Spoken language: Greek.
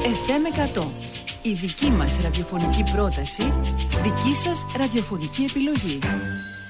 FM 100. Η δική μας ραδιοφωνική πρόταση, δική σας ραδιοφωνική επιλογή.